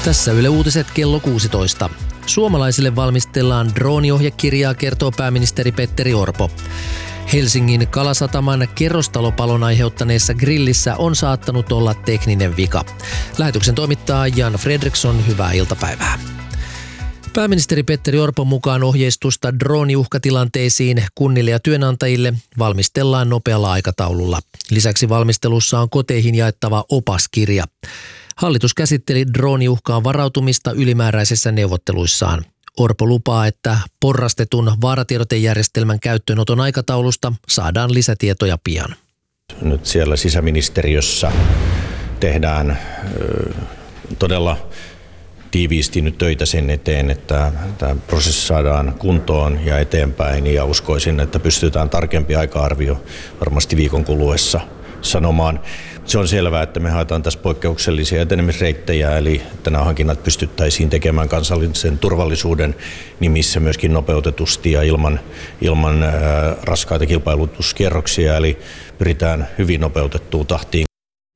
Tässä Yle Uutiset kello 16. Suomalaisille valmistellaan drooniohjekirjaa, kertoo pääministeri Petteri Orpo. Helsingin Kalasataman kerrostalopalon aiheuttaneessa grillissä on saattanut olla tekninen vika. Lähetyksen toimittaa Jan Fredriksson, hyvää iltapäivää. Pääministeri Petteri Orpon mukaan ohjeistusta drooniuhkatilanteisiin kunnille ja työnantajille valmistellaan nopealla aikataululla. Lisäksi valmistelussa on koteihin jaettava opaskirja. Hallitus käsitteli drooniuhkaan varautumista ylimääräisissä neuvotteluissaan. Orpo lupaa, että porrastetun vaaratiedotejärjestelmän käyttöönoton aikataulusta saadaan lisätietoja pian. Nyt siellä sisäministeriössä tehdään todella tiiviisti nyt töitä sen eteen, että tämä prosessi saadaan kuntoon ja eteenpäin, ja uskoisin, että pystytään tarkempi aika-arvio varmasti viikon kuluessa sanomaan. Se on selvää, että me haetaan tässä poikkeuksellisia etenemisreittejä, eli että nämä hankinnat pystyttäisiin tekemään kansallisen turvallisuuden nimissä myöskin nopeutetusti ja ilman raskaita kilpailutuskierroksia, eli pyritään hyvin nopeutettuun tahtiin.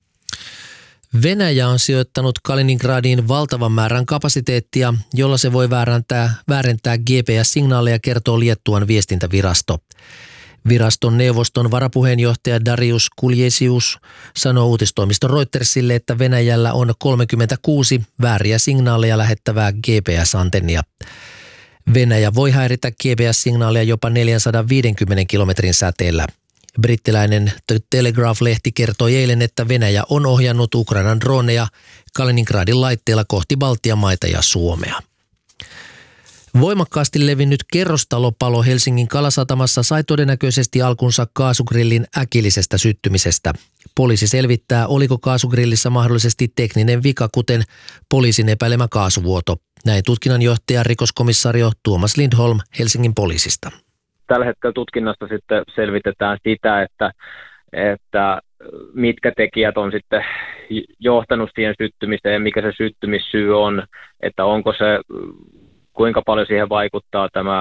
Venäjä on sijoittanut Kaliningradiin valtavan määrän kapasiteettia, jolla se voi väärentää GPS-signaaleja, kertoo Liettuan viestintävirasto. Viraston neuvoston varapuheenjohtaja Darius Kuljesius sanoo uutistoimisto Reutersille, että Venäjällä on 36 vääriä signaaleja lähettävää GPS-antennia. Venäjä voi häiritä GPS-signaaleja jopa 450 kilometrin säteellä. Brittiläinen The Telegraph-lehti kertoi eilen, että Venäjä on ohjannut Ukrainan droneja Kaliningradin laitteella kohti Baltian maita ja Suomea. Voimakkaasti levinnyt kerrostalopalo Helsingin Kalasatamassa sai todennäköisesti alkunsa kaasugrillin äkillisestä syttymisestä. Poliisi selvittää, oliko kaasugrillissä mahdollisesti tekninen vika, kuten poliisin epäilemä kaasuvuoto. Näin tutkinnanjohtaja rikoskomissario Tuomas Lindholm Helsingin poliisista. Tällä hetkellä tutkinnasta sitten selvitetään sitä, että mitkä tekijät on sitten johtanut siihen syttymiseen ja mikä se syttymissyy on, että onko se, kuinka paljon siihen vaikuttaa tämä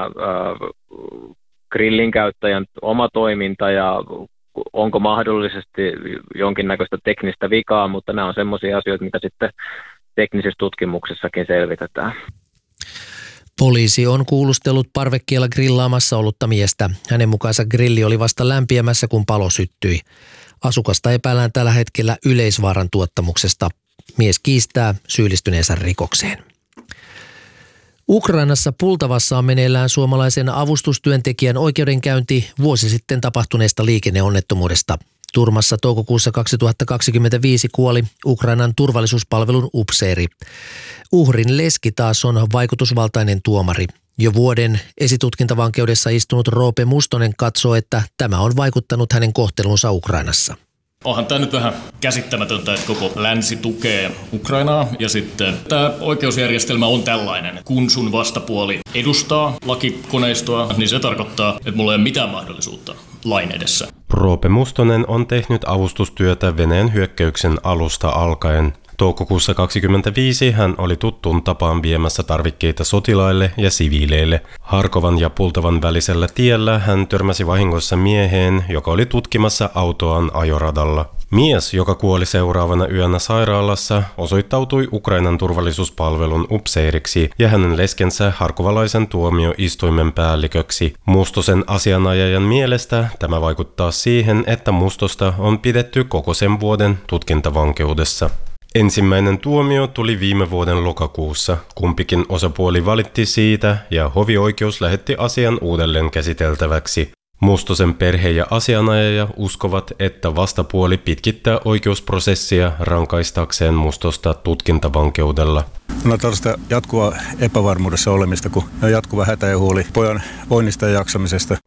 grillin käyttäjän oma toiminta ja onko mahdollisesti jonkinnäköistä teknistä vikaa, mutta nämä on semmoisia asioita, mitä sitten teknisessä tutkimuksessakin selvitetään. Poliisi on kuulustellut parvekkeella grillaamassa ollutta miestä. Hänen mukaansa grilli oli vasta lämpiämässä, kun palo syttyi. Asukasta epäillään tällä hetkellä yleisvaaran tuottamuksesta. Mies kiistää syyllistyneensä rikokseen. Ukrainassa Pultavassa on meneillään suomalaisen avustustyöntekijän oikeudenkäynti vuosi sitten tapahtuneesta liikenneonnettomuudesta. Turmassa toukokuussa 2025 kuoli Ukrainan turvallisuuspalvelun upseeri. Uhrin leski taas on vaikutusvaltainen tuomari. Jo vuoden esitutkintavankeudessa istunut Roope Mustonen katsoo, että tämä on vaikuttanut hänen kohtelunsa Ukrainassa. Onhan tämä nyt vähän käsittämätöntä, että koko länsi tukee Ukrainaa ja sitten tämä oikeusjärjestelmä on tällainen. Kun sun vastapuoli edustaa lakikoneistoa, niin se tarkoittaa, että mulla ei ole mitään mahdollisuutta lain edessä. Roope Mustonen on tehnyt avustustyötä Venäjän hyökkäyksen alusta alkaen. Toukokuussa 2025 hän oli tuttuun tapaan viemässä tarvikkeita sotilaille ja siviileille. Harkovan ja Pultavan välisellä tiellä hän törmäsi vahingossa mieheen, joka oli tutkimassa autoaan ajoradalla. Mies, joka kuoli seuraavana yönä sairaalassa, osoittautui Ukrainan turvallisuuspalvelun upseeriksi ja hänen leskensä harkovalaisen tuomioistuimen päälliköksi. Mustosen asianajajan mielestä tämä vaikuttaa siihen, että Mustosta on pidetty koko sen vuoden tutkintavankeudessa. Ensimmäinen tuomio tuli viime vuoden lokakuussa. Kumpikin osapuoli valitti siitä ja hovioikeus lähetti asian uudelleen käsiteltäväksi. Mustosen perhe ja asianajaja uskovat, että vastapuoli pitkittää oikeusprosessia rankaistakseen Mustosta tutkintavankeudella. No tällaista jatkuvaa epävarmuudessa olemista, kun on jatkuva hätä ja huoli pojan voinnista ja jaksamisesta.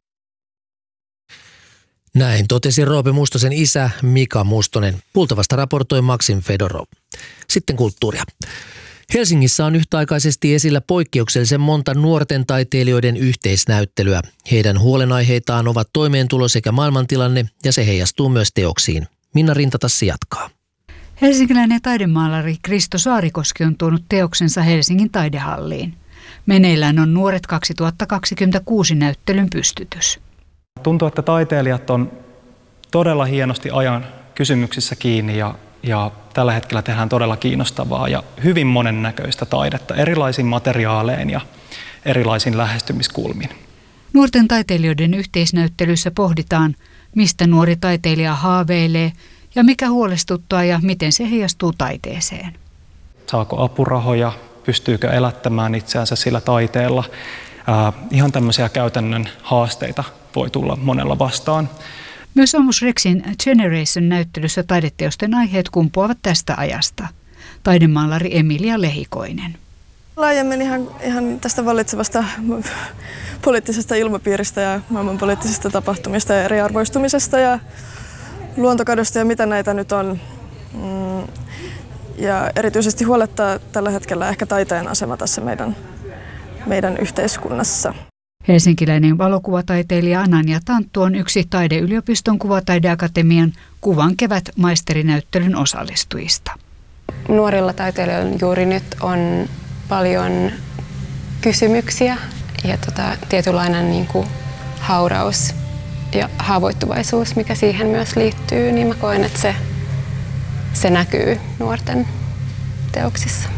Näin totesi Roope Mustosen isä Mika Mustonen. Pultavasta raportoi Maksim Fedorov. Sitten kulttuuria. Helsingissä on yhtäaikaisesti esillä poikkeuksellisen monta nuorten taiteilijoiden yhteisnäyttelyä. Heidän huolenaiheitaan ovat toimeentulo sekä maailmantilanne, ja se heijastuu myös teoksiin. Minna Rintatassi jatkaa. Helsinkiläinen taidemaalari Kristo Saarikoski on tuonut teoksensa Helsingin taidehalliin. Meneillään on Nuoret 2026 näyttelyn pystytys. Tuntuu, että taiteilijat on todella hienosti ajan kysymyksissä kiinni ja Ja tällä hetkellä tehdään todella kiinnostavaa ja hyvin monennäköistä taidetta erilaisin materiaalein ja erilaisin lähestymiskulmin. Nuorten taiteilijoiden yhteisnäyttelyssä pohditaan, mistä nuori taiteilija haaveilee ja mikä huolestuttaa ja miten se heijastuu taiteeseen. Saako apurahoja, pystyykö elättämään itseänsä sillä taiteella? Ihan tämmöisiä käytännön haasteita voi tulla monella vastaan. Myös Omus Rexin Generation-näyttelyssä taideteosten aiheet kumpuavat tästä ajasta. Taidemaalari Emilia Lehikoinen. Laajemmin ihan tästä vallitsevasta poliittisesta ilmapiiristä ja maailmanpoliittisista tapahtumista ja eriarvoistumisesta ja luontokadosta ja mitä näitä nyt on. Ja erityisesti huolettaa tällä hetkellä ehkä taiteen asema tässä meidän yhteiskunnassa. Helsinkiläinen valokuvataiteilija Anania Tanttu on yksi Taideyliopiston kuvataideakatemian Kuvan kevät -maisterinäyttelyn osallistujista. Nuorilla taiteilijoilla juuri nyt on paljon kysymyksiä ja tietynlainen niin kuin hauraus ja haavoittuvaisuus, mikä siihen myös liittyy, niin mä koen, että se näkyy nuorten teoksissa.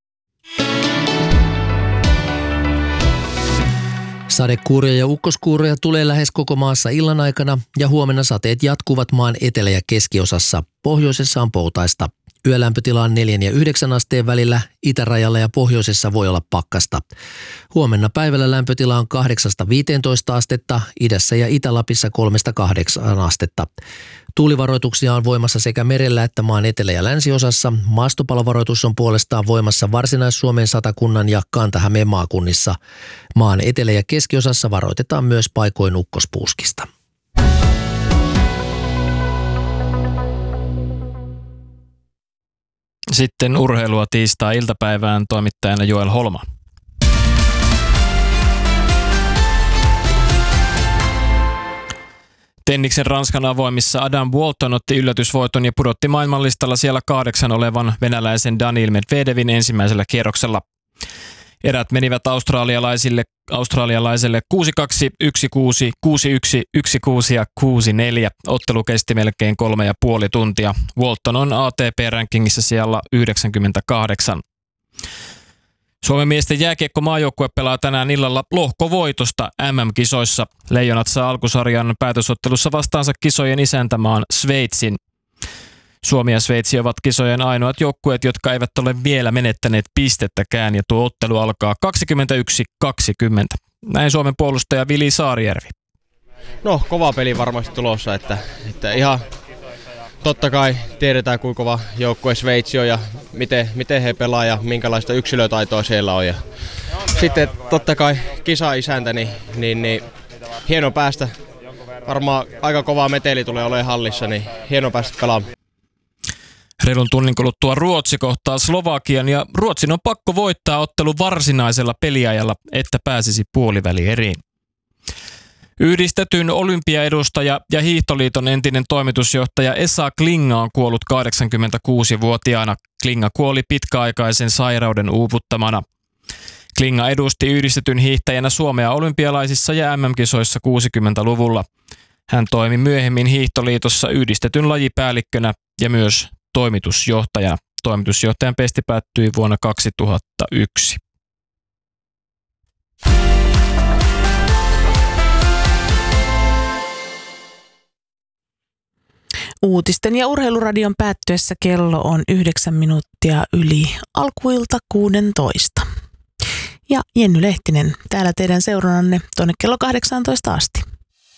Sadekuuria ja ukkoskuuria tulee lähes koko maassa illan aikana ja huomenna sateet jatkuvat maan etelä- ja keskiosassa. Pohjoisessa on poutaista. Yölämpötila on 4 ja 9 asteen välillä, itärajalla ja pohjoisessa voi olla pakkasta. Huomenna päivällä lämpötila on 8-15 astetta, idässä ja Itä-Lapissa 3-8 astetta. Tuulivaroituksia on voimassa sekä merellä että maan etelä- ja länsiosassa. Maastopalovaroitus on puolestaan voimassa Varsinais-Suomen, Satakunnan ja Kanta-Hämeen maakunnissa. Maan etelä- ja keskiosassa varoitetaan myös paikoin ukkospuuskista. Sitten urheilua tiistai-iltapäivään, toimittajana Joel Holma. Tenniksen Ranskan avoimissa Adam Walton otti yllätysvoiton ja pudotti maailmanlistalla siellä 8 olevan venäläisen Daniil Medvedevin ensimmäisellä kierroksella. Erät menivät australialaiselle 6-2, 1-6, 6-1, 1-6 ja 6-4. Ottelu kesti melkein 3,5 tuntia. Walton on ATP-rankingissa siellä 98. Suomen miesten jääkiekko-maajoukkue pelaa tänään illalla lohkovoitosta MM-kisoissa. Leijonat saa alkusarjan päätösottelussa vastaansa kisojen isäntämaan Sveitsin. Suomi ja Sveitsi ovat kisojen ainoat joukkueet, jotka eivät ole vielä menettäneet pistettäkään, ja tuo ottelu alkaa 21:20. Näin Suomen puolustaja Vili Saarijärvi. No, kova peli varmasti tulossa, että ihan totta kai tiedetään, kuinka kova joukkue Sveitsi on ja miten he pelaa ja minkälaista yksilötaitoa siellä on. Ja sitten totta kai kisa-isäntä, niin hieno päästä. Varmaan aika kova meteli tulee olemaan hallissa, niin hieno päästä pelaamaan. Reilun tunnin kuluttua Ruotsi kohtaa Slovakian ja Ruotsin on pakko voittaa ottelu varsinaisella peliajalla, että pääsisi puolivälieriin. Yhdistetyn olympiaedustaja ja Hiihtoliiton entinen toimitusjohtaja Esa Klinga on kuollut 86-vuotiaana. Klinga kuoli pitkäaikaisen sairauden uuvuttamana. Klinga edusti yhdistetyn hiihtäjänä Suomea olympialaisissa ja MM-kisoissa 60-luvulla. Hän toimi myöhemmin Hiihtoliitossa yhdistetyn lajipäällikkönä ja myös toimitusjohtajana. Toimitusjohtajan pesti päättyi vuonna 2001. Uutisten ja urheiluradion päättyessä kello on 9 minuuttia yli alkuilta 16. Ja Jenny Lehtinen täällä teidän seurannanne tuonne kello 18 asti.